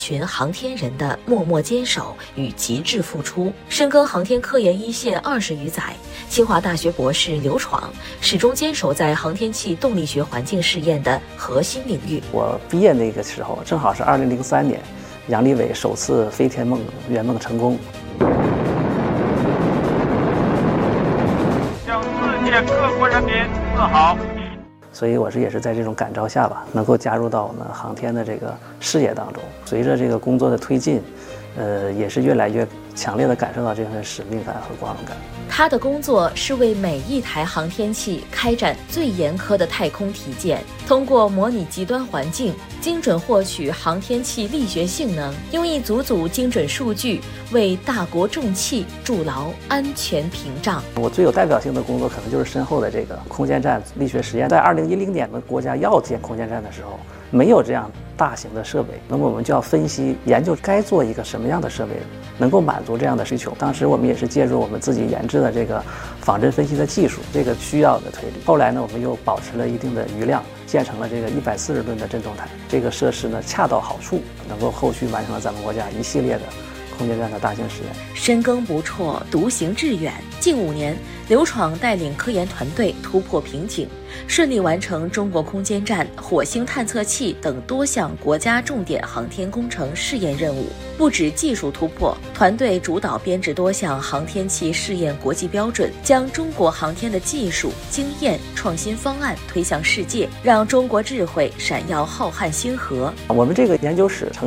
群航天人的默默坚守与极致付出，深耕航天科研一线20余载。清华大学博士刘闯始终坚守在航天器动力学环境试验的核心领域。 我毕业那个时候，正好是2003年，杨利伟首次飞天梦圆梦成功， 向世界各国人民自豪。 所以我也是在这种感召下吧，能够加入到我们航天的这个事业当中。随着这个工作的推进，也是越来越强烈的感受到这份使命感和光荣感。 他的工作是为每一台航天器开展最严苛的太空体检，通过模拟极端环境，精准获取航天器力学性能，用一组组精准数据为大国重器筑牢安全屏障。 我最有代表性的工作可能就是身后的这个空间站力学实验。在2010年的国家要建空间站的时候，没有这样大型的设备，那么我们就要分析研究该做一个什么样的设备能够满足这样的需求。当时我们也是借助我们自己研制的这个仿真分析的技术，这个需要的推理。后来呢，我们又保持了一定的余量，建成了这个140吨的振动台。这个设施呢恰到好处，能够后续完成了咱们国家一系列的空间站的大型实验。 深耕不辍，独行致远。近5年，刘闯带领科研团队突破瓶颈，顺利完成中国空间站、火星探测器等多项国家重点航天工程试验任务。不止技术突破，团队主导编制多项航天器试验国际标准，将中国航天的技术、经验、创新方案推向世界，让中国智慧闪耀浩瀚星河。 我们这个研究室成